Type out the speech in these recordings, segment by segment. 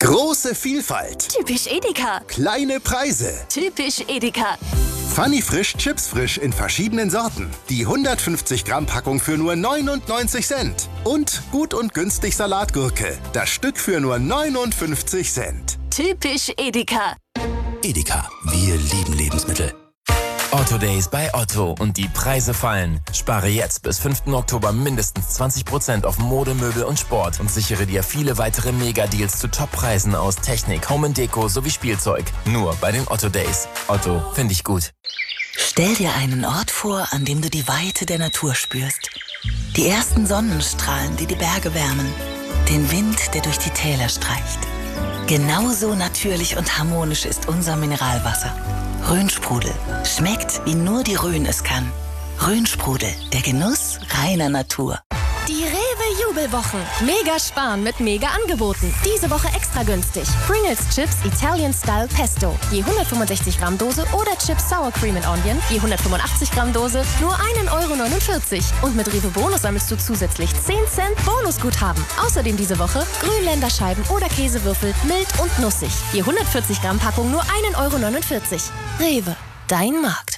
Große Vielfalt. Typisch Edeka. Kleine Preise. Typisch Edeka. Funny Frisch Chips Frisch in verschiedenen Sorten. Die 150 Gramm Packung für nur 99 Cent. Und gut und günstig Salatgurke. Das Stück für nur 59 Cent. Typisch Edeka. Edeka, wir lieben Lebensmittel. Otto Days bei Otto und die Preise fallen. Spare jetzt bis 5. Oktober mindestens 20% auf Mode, Möbel und Sport und sichere dir viele weitere Mega-Deals zu Top-Preisen aus Technik, Home & Deko sowie Spielzeug. Nur bei den Otto Days. Otto, finde ich gut. Stell dir einen Ort vor, an dem du die Weite der Natur spürst. Die ersten Sonnenstrahlen, die die Berge wärmen. Den Wind, der durch die Täler streicht. Genauso natürlich und harmonisch ist unser Mineralwasser. Rhönsprudel. Schmeckt, wie nur die Rhön es kann. Rhönsprudel. Der Genuss reiner Natur. Die Rewe-Jubelwochen. Mega sparen mit Mega-Angeboten. Diese Woche extra günstig. Pringles Chips Italian Style Pesto. Je 165 Gramm Dose oder Chips Sour Cream and Onion. Je 185 Gramm Dose. Nur 1,49 €. Und mit Rewe Bonus sammelst du zusätzlich 10 Cent Bonusguthaben. Außerdem diese Woche Grünländerscheiben oder Käsewürfel mild und nussig. Je 140 Gramm Packung nur 1,49 €. Rewe. Dein Markt.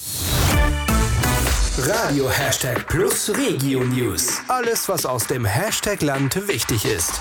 Radio #plus Regio News. Alles, was aus dem Hashtag-Land wichtig ist.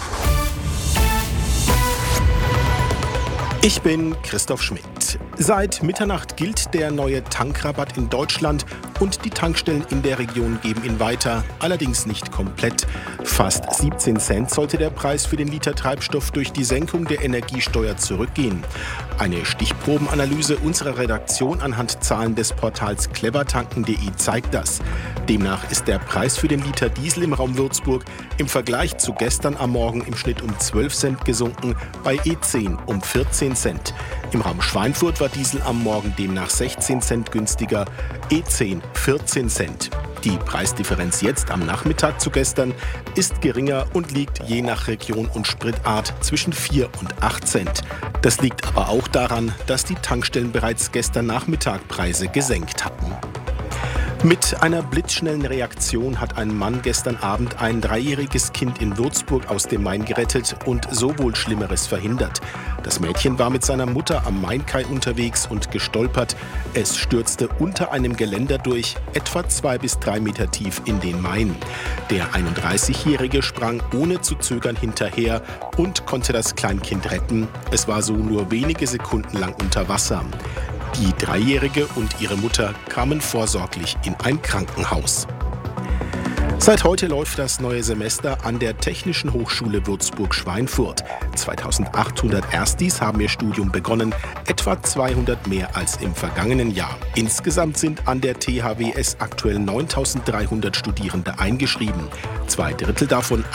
Ich bin Christoph Schmidt. Seit Mitternacht gilt der neue Tankrabatt in Deutschland und die Tankstellen in der Region geben ihn weiter, allerdings nicht komplett. Fast 17 Cent sollte der Preis für den Liter Treibstoff durch die Senkung der Energiesteuer zurückgehen. Eine Stichprobenanalyse unserer Redaktion anhand Zahlen des Portals clevertanken.de zeigt das. Demnach ist der Preis für den Liter Diesel im Raum Würzburg im Vergleich zu gestern am Morgen im Schnitt um 12 Cent gesunken, bei E10 um 14 Cent. Im Raum Schweinfurt war Diesel am Morgen demnach 16 Cent günstiger, E10 14 Cent. Die Preisdifferenz jetzt am Nachmittag zu gestern ist geringer und liegt je nach Region und Spritart zwischen 4 und 8 Cent. Das liegt aber auch daran, dass die Tankstellen bereits gestern Nachmittag Preise gesenkt hatten. Mit einer blitzschnellen Reaktion hat ein Mann gestern Abend ein 3-jähriges Kind in Würzburg aus dem Main gerettet und so wohl Schlimmeres verhindert. Das Mädchen war mit seiner Mutter am Mainkai unterwegs und gestolpert. Es stürzte unter einem Geländer durch, etwa 2 bis 3 Meter tief in den Main. Der 31-Jährige sprang ohne zu zögern hinterher und konnte das Kleinkind retten. Es war so nur wenige Sekunden lang unter Wasser. Die 3-Jährige und ihre Mutter kamen vorsorglich in ein Krankenhaus. Seit heute läuft das neue Semester an der Technischen Hochschule Würzburg-Schweinfurt. 2800 Erstis haben ihr Studium begonnen, etwa 200 mehr als im vergangenen Jahr. Insgesamt sind an der THWS aktuell 9300 Studierende eingeschrieben. 2/3 davon